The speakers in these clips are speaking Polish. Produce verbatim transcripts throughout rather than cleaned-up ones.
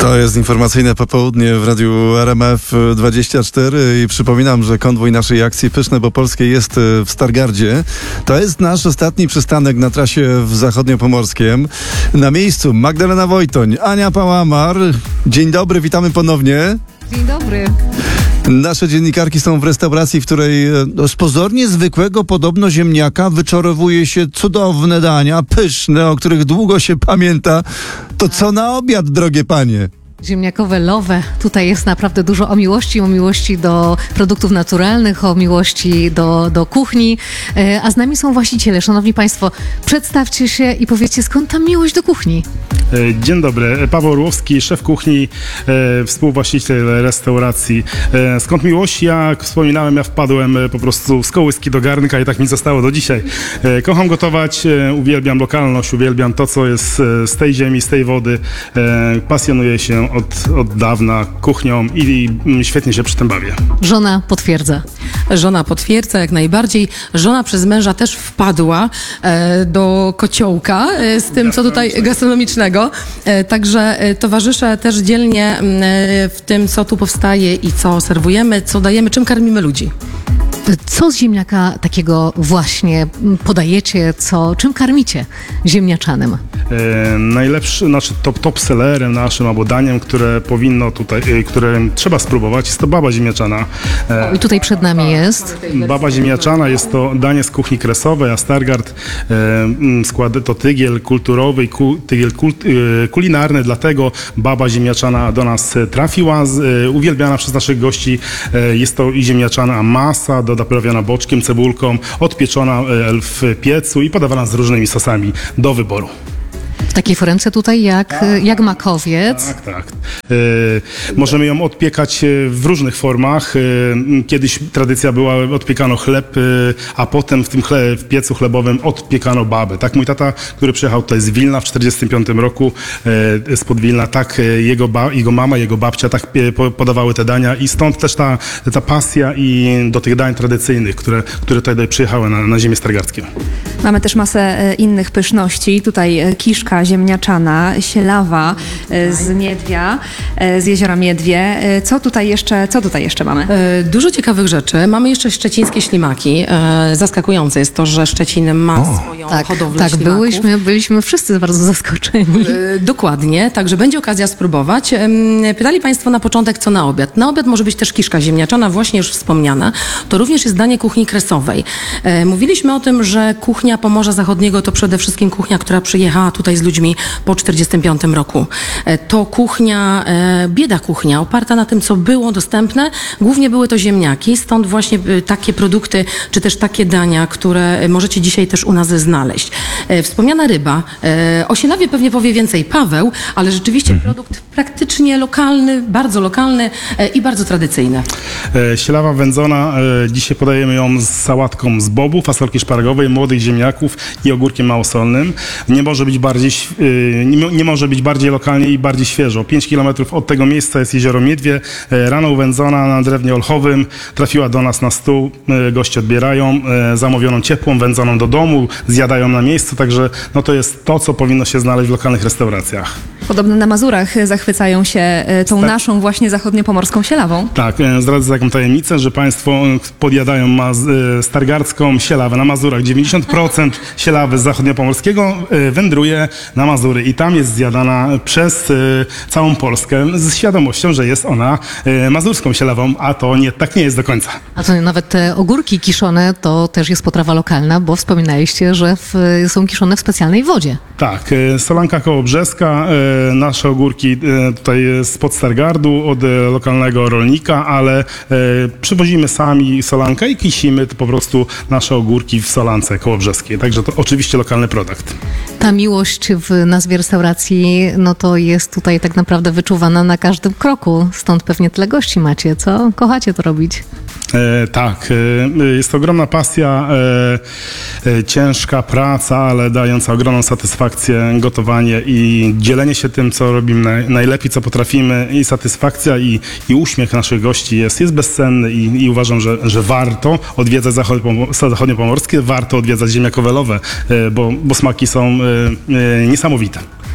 To jest informacyjne popołudnie w Radiu R M F dwadzieścia cztery i przypominam, że konwój naszej akcji Pyszne bo Polskie jest w Stargardzie. To jest nasz ostatni przystanek na trasie w Zachodniopomorskiem. Na miejscu Magdalena Wojtoń, Ania Pałamar. Dzień dobry, witamy ponownie. Dzień dobry. Nasze dziennikarki są w restauracji, w której z pozornie zwykłego podobno ziemniaka wyczarowuje się cudowne dania, pyszne, o których długo się pamięta. To co na obiad, drogie panie? Ziemniakowe love. Tutaj jest naprawdę dużo o miłości, o miłości do produktów naturalnych, o miłości do, do kuchni. A z nami są właściciele. Szanowni Państwo, przedstawcie się i powiedzcie, skąd ta miłość do kuchni? Dzień dobry, Paweł Orłowski, szef kuchni, e, współwłaściciel restauracji. E, skąd miłość? Jak wspominałem, ja wpadłem po prostu z kołyski do garnka i tak mi zostało do dzisiaj. E, kocham gotować, e, uwielbiam lokalność, uwielbiam to, co jest e, z tej ziemi, z tej wody. E, pasjonuję się od, od dawna kuchnią i, i świetnie się przy tym bawię. Żona potwierdza. Żona potwierdza jak najbardziej. Żona przez męża też wpadła e, do kociołka e, z tym, co tutaj gastronomicznego. E, także e, towarzyszę też dzielnie e, w tym, co tu powstaje i co serwujemy, co dajemy, czym karmimy ludzi. Co z ziemniaka takiego właśnie podajecie, co, czym karmicie ziemniaczanem? E, najlepszy, znaczy top, top sellerem naszym albo daniem, które powinno tutaj, e, które trzeba spróbować, jest to baba ziemniaczana. E, o, I tutaj przed nami jest. Baba ziemniaczana jest to danie z kuchni kresowej, a Stargard e, składa to tygiel kulturowy, ku, tygiel kult, e, kulinarny, dlatego baba ziemniaczana do nas trafiła, z, e, uwielbiana przez naszych gości. E, jest to i ziemniaczana masa, doprawiona boczkiem, cebulką, odpieczona w piecu i podawana z różnymi sosami do wyboru. W takiej foremce tutaj jak, tak, jak makowiec. Tak, tak. E, możemy ją odpiekać w różnych formach. E, kiedyś tradycja była, odpiekano chleb, e, a potem w tym chle, w piecu chlebowym odpiekano babę. Tak mój tata, który przyjechał tutaj z Wilna w czterdziestym piątym roku, e, spod Wilna, tak jego, ba, jego mama, jego babcia tak podawały te dania i stąd też ta, ta pasja i do tych dań tradycyjnych, które, które tutaj przyjechały na, na ziemię stargardzką. Mamy też masę innych pyszności. Tutaj kiszka ziemniaczana, sielawa z Miedwia, z jeziora Miedwie. Co tutaj jeszcze, co tutaj jeszcze mamy? Dużo ciekawych rzeczy. Mamy jeszcze szczecińskie ślimaki. Zaskakujące jest to, że Szczecin ma o, swoją tak, hodowlę tak, ślimaków. Byliśmy, byliśmy wszyscy bardzo zaskoczeni. Dokładnie, także będzie okazja spróbować. Pytali Państwo na początek, co na obiad. Na obiad może być też kiszka ziemniaczana, właśnie już wspomniana. To również jest danie kuchni kresowej. Mówiliśmy o tym, że kuchnia Pomorza Zachodniego to przede wszystkim kuchnia, która przyjechała tutaj z ludźmi po czterdziestym piątym roku. To kuchnia, bieda kuchnia, oparta na tym, co było dostępne. Głównie były to ziemniaki, stąd właśnie takie produkty, czy też takie dania, które możecie dzisiaj też u nas znaleźć. Wspomniana ryba. O sielawie pewnie powie więcej Paweł, ale rzeczywiście mhm. produkt praktycznie lokalny, bardzo lokalny i bardzo tradycyjny. Sielawa wędzona, dzisiaj podajemy ją z sałatką z bobu, fasolki szparagowej, młodych ziemniaków i ogórkiem małosolnym. Nie może być bardziej, nie może być bardziej lokalnie i bardziej świeżo. pięć kilometrów od tego miejsca jest jezioro Miedwie. Rano uwędzona na drewnie olchowym, trafiła do nas na stół, goście odbierają, zamówioną ciepłą, wędzoną do domu, zjadają na miejscu, także no to jest to, co powinno się znaleźć w lokalnych restauracjach. Podobno na Mazurach zachwycają się tą Star- naszą właśnie zachodniopomorską sielawą. Tak, zdradzę taką tajemnicę, że Państwo podjadają maz- stargardzką sielawę na Mazurach. dziewięćdziesiąt procent sielawy z zachodniopomorskiego wędruje na Mazury i tam jest zjadana przez całą Polskę z świadomością, że jest ona mazurską sielawą, a to nie, tak nie jest do końca. A to nawet te ogórki kiszone to też jest potrawa lokalna, bo wspominaliście, że w, są kiszone w specjalnej wodzie. Tak, solanka kołobrzeska, nasze ogórki tutaj spod Stargardu od lokalnego rolnika, ale przywozimy sami solankę i kisimy to po prostu nasze ogórki w solance kołobrzeskiej. Także to oczywiście lokalny produkt. Ta miłość w nazwie restauracji, no to jest tutaj tak naprawdę wyczuwana na każdym kroku. Stąd pewnie tyle gości macie, co? Kochacie to robić. E, tak, e, jest to ogromna pasja, e, e, ciężka praca, ale dająca ogromną satysfakcję, gotowanie i dzielenie się tym, co robimy naj, najlepiej, co potrafimy i satysfakcja i, i uśmiech naszych gości jest, jest bezcenny i, i uważam, że, że warto odwiedzać zachodniopomorskie, warto odwiedzać ziemniakowe lowe, e, bo, bo smaki są e, e, niesamowite.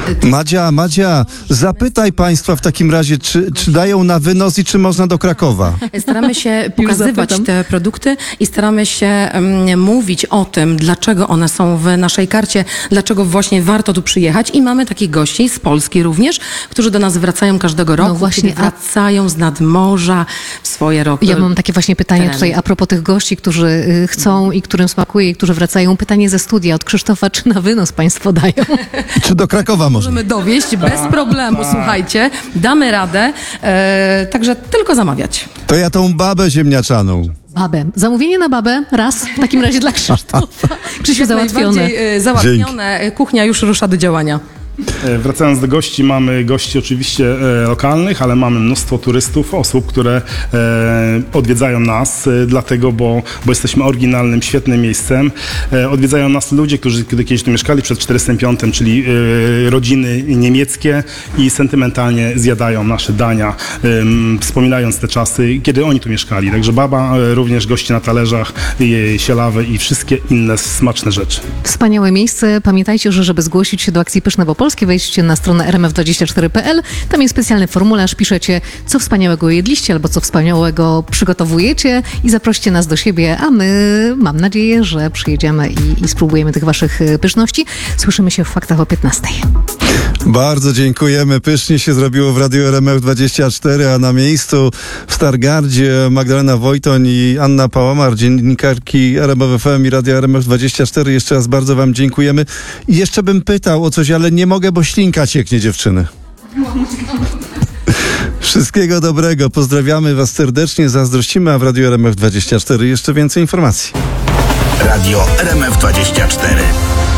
Madzia, Madzia, zapytaj państwa w takim razie, czy, czy dają na wynos i czy można do Krakowa? Staramy się pokazywać zapytam. te produkty i staramy się um, mówić o tym, dlaczego one są w naszej karcie, dlaczego właśnie warto tu przyjechać i mamy takich gości z Polski również, którzy do nas wracają każdego roku, właśnie, kiedy a- wracają z nadmorza w swoje roku. Ja mam takie właśnie pytanie tereny. tutaj a propos tych gości, którzy y, chcą i którym smakuje i którzy wracają. Pytanie ze studia od Krzysztofa, czy na wynos państwo dają? Czy do Krakowa można? Możemy dowieść bez problemu, słuchajcie, damy radę, e, także tylko zamawiać. To ja tą babę ziemniaczaną. Babę. Zamówienie na babę raz w takim razie dla Krzysztofa. Krzysiu, załatwione. Najbardziej, e, załatwione, kuchnia już rusza do działania. E, Wracając do gości, mamy gości oczywiście e, lokalnych, ale mamy mnóstwo turystów, osób, które e, odwiedzają nas, e, dlatego, bo, bo jesteśmy oryginalnym, świetnym miejscem. E, odwiedzają nas ludzie, którzy kiedy kiedyś tu mieszkali przed czterysta pięć, czyli e, rodziny niemieckie i sentymentalnie zjadają nasze dania, e, wspominając te czasy, kiedy oni tu mieszkali. Także baba, e, również gości na talerzach, e, sielawy i wszystkie inne smaczne rzeczy. Wspaniałe miejsce. Pamiętajcie, że żeby zgłosić się do akcji Pyszne Bo Polskie, wejdźcie na stronę r m f dwadzieścia cztery kropka p l. Tam jest specjalny formularz. Piszecie, co wspaniałego jedliście albo co wspaniałego przygotowujecie i zaproście nas do siebie, a my, mam nadzieję, że przyjedziemy i, i spróbujemy tych waszych y, pyszności. Słyszymy się w faktach o piętnastej. Bardzo dziękujemy. Pysznie się zrobiło w Radiu R M F dwadzieścia cztery, a na miejscu w Stargardzie Magdalena Wojtoń i Anna Pałamar, dziennikarki R M F F M i Radia R M F dwadzieścia cztery. Jeszcze raz bardzo wam dziękujemy. I jeszcze bym pytał o coś, ale nie mogę, bo ślinka cieknie, dziewczyny. Wszystkiego dobrego. Pozdrawiamy was serdecznie, zazdrościmy, a w Radiu R M F dwadzieścia cztery jeszcze więcej informacji. Radio R M F dwadzieścia cztery.